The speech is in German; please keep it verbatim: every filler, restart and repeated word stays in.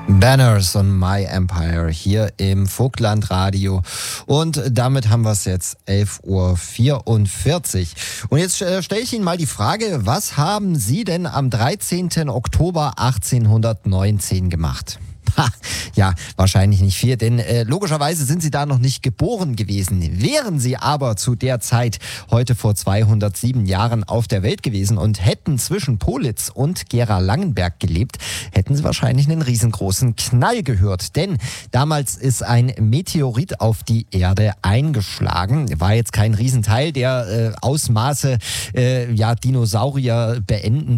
Banners on My Empire hier im Vogtlandradio. Und damit haben wir es jetzt elf Uhr vierundvierzig. Und jetzt äh, stelle ich Ihnen mal die Frage, was haben Sie denn am dreizehnten Oktober achtzehnhundertneunzehn gemacht? Ha, ja, wahrscheinlich nicht viel, denn äh, logischerweise sind Sie da noch nicht geboren gewesen. Wären Sie aber zu der Zeit heute vor zweihundertsieben Jahren auf der Welt gewesen und hätten zwischen Politz und Gera-Langenberg gelebt, hätten Sie wahrscheinlich einen riesengroßen Knall gehört. Denn damals ist ein Meteorit auf die Erde eingeschlagen. War jetzt kein Riesenteil, der äh, Ausmaße äh, ja, Dinosaurier beenden